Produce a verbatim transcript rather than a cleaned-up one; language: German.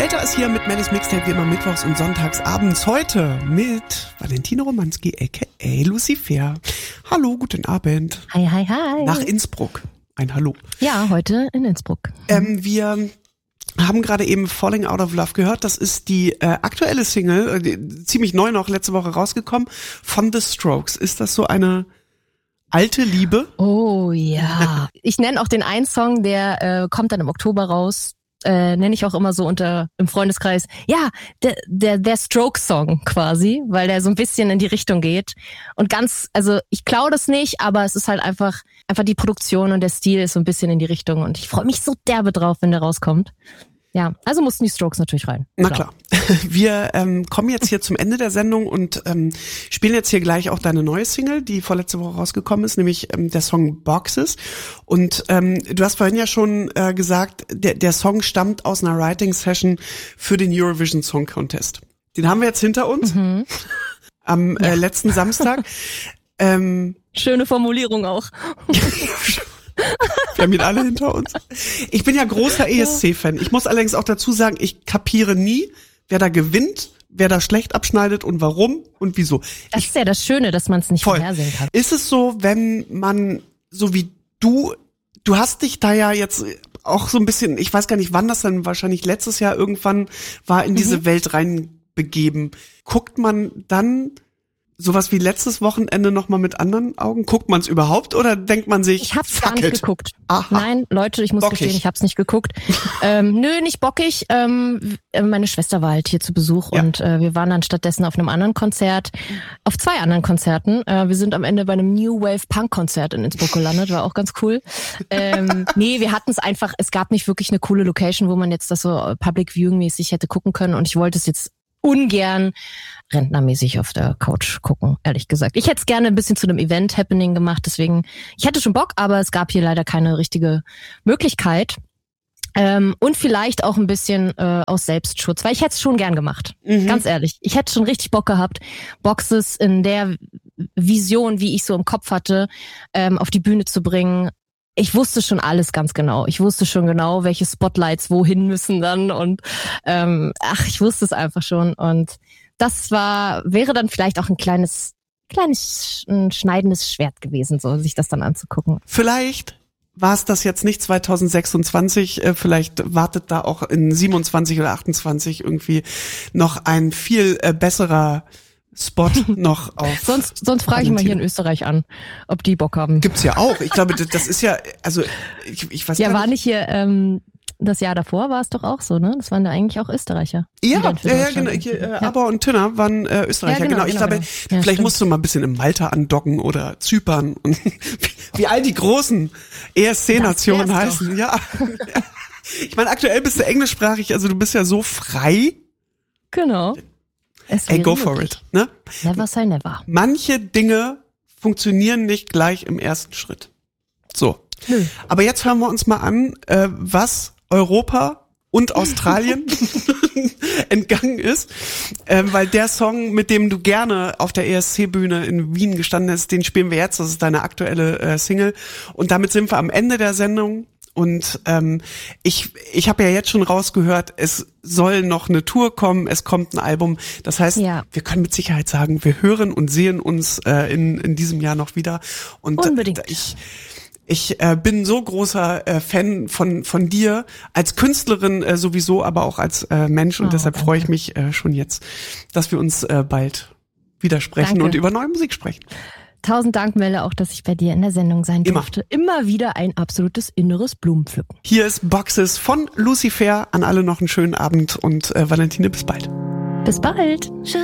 Stelter ist hier mit Mellis Mixtape wie immer mittwochs und sonntags abends. Heute mit Valentina Romanski, aka Lucifer. Hallo, guten Abend. Hi, hi, hi. Nach Innsbruck. Ein Hallo. Ja, heute in Innsbruck. Ähm, wir haben gerade eben Falling Out of Love gehört. Das ist die äh, aktuelle Single, äh, ziemlich neu noch, letzte Woche rausgekommen, von The Strokes. Ist das so eine alte Liebe? Oh ja. Ich nenne auch den einen Song, der äh, kommt dann im Oktober raus. Äh, nenne ich auch immer so unter im Freundeskreis, ja, der, der, der Stroke-Song quasi, weil der so ein bisschen in die Richtung geht. Und ganz, also ich klaue das nicht, aber es ist halt einfach, einfach die Produktion und der Stil ist so ein bisschen in die Richtung und ich freue mich so derbe drauf, wenn der rauskommt. Ja, also mussten die Strokes natürlich rein. Na klar. Wir ähm, kommen jetzt hier zum Ende der Sendung und ähm, spielen jetzt hier gleich auch deine neue Single, die vorletzte Woche rausgekommen ist, nämlich ähm, der Song Boxes. Und ähm, du hast vorhin ja schon äh, gesagt, der, der Song stammt aus einer Writing-Session für den Eurovision Song Contest. Den haben wir jetzt hinter uns Mhm. am äh, Ja. letzten Samstag. ähm, Schöne Formulierung auch. Wir haben ihn alle hinter uns. Ich bin ja großer E S C-Fan. Ich muss allerdings auch dazu sagen, ich kapiere nie, wer da gewinnt, wer da schlecht abschneidet und warum und wieso. Das Ich, ist ja das Schöne, dass man es nicht voll. vorhersehen kann. Ist es so, wenn man, so wie du, du hast dich da ja jetzt auch so ein bisschen, ich weiß gar nicht, wann das dann wahrscheinlich letztes Jahr irgendwann war, in diese Mhm. Welt reinbegeben. Guckt man dann sowas wie letztes Wochenende nochmal mit anderen Augen? Guckt man es überhaupt oder denkt man sich, Ich hab's fuck gar nicht it. geguckt. Aha. Nein, Leute, ich muss Bockig. gestehen, ich hab's nicht geguckt. ähm, nö, nicht bockig. Ähm, meine Schwester war halt hier zu Besuch Ja. und äh, wir waren dann stattdessen auf einem anderen Konzert, auf zwei anderen Konzerten. Äh, wir sind am Ende bei einem New Wave Punk Konzert in Innsbruck gelandet, war auch ganz cool. Ähm, nee, wir hatten es einfach, es gab nicht wirklich eine coole Location, wo man jetzt das so Public Viewing mäßig hätte gucken können und ich wollte es jetzt ungern rentnermäßig auf der Couch gucken, ehrlich gesagt. Ich hätte es gerne ein bisschen zu einem Event-Happening gemacht, deswegen, ich hätte schon Bock, aber es gab hier leider keine richtige Möglichkeit. Ähm, und vielleicht auch ein bisschen äh, aus Selbstschutz, weil ich hätte es schon gern gemacht, Mhm. ganz ehrlich. Ich hätte schon richtig Bock gehabt, Boxes in der Vision, wie ich so im Kopf hatte, ähm, auf die Bühne zu bringen. Ich wusste schon alles ganz genau. Ich wusste schon genau, welche Spotlights wohin müssen dann und ähm, ach, ich wusste es einfach schon und das war wäre dann vielleicht auch ein kleines kleines ein schneidendes Schwert gewesen, so sich das dann anzugucken. Vielleicht war es das jetzt nicht zwanzig sechsundzwanzig, äh, vielleicht wartet da auch in siebenundzwanzig oder achtundzwanzig irgendwie noch ein viel äh, besserer Spot noch auf. Sonst sonst frage ich mal hier in Österreich an, ob die Bock haben. Gibt's ja auch. Ich glaube, das das ist ja, also ich, ich weiß Ja, gar war nicht hier ähm, das Jahr davor war es doch auch so, ne? Das waren da eigentlich auch Österreicher. die Ja, dann für ja, ja, Deutschland genau. Hier, äh, ja. Aber und Tünner waren äh, Österreicher, Ja, genau. genau, Ich genau, glaube, genau. Ja, vielleicht stimmt. musst du mal ein bisschen in Malta andocken oder Zypern und wie, wie all die großen E S C-Nationen Das wär's heißen. Ja. Ich meine, aktuell bist du englischsprachig, also du bist ja so frei. Genau. Es Ey, wäre go for möglich. it. Ne? Never say never. Manche Dinge funktionieren nicht gleich im ersten Schritt. So. Nö. Aber jetzt hören wir uns mal an, äh, was Europa und Australien entgangen ist, äh, weil der Song, mit dem du gerne auf der E S C-Bühne in Wien gestanden hast, den spielen wir jetzt, das ist deine aktuelle äh, Single und damit sind wir am Ende der Sendung und ähm, ich ich habe ja jetzt schon rausgehört, es soll noch eine Tour kommen, es kommt ein Album, das heißt, Ja. wir können mit Sicherheit sagen, wir hören und sehen uns äh, in in diesem Jahr noch wieder und Unbedingt. äh, ich Ich äh, bin so großer äh, Fan von von dir als Künstlerin äh, sowieso, aber auch als äh, Mensch und Oh, deshalb danke. freue ich mich äh, schon jetzt, dass wir uns äh, bald widersprechen Danke. und über neue Musik sprechen. Tausend Dank, Melle, auch, dass ich bei dir in der Sendung sein Immer. durfte. Immer wieder ein absolutes inneres Blumenpflücken. Hier ist Boxes von Lucifer. An alle noch einen schönen Abend und äh, Valentine, bis bald. Bis bald.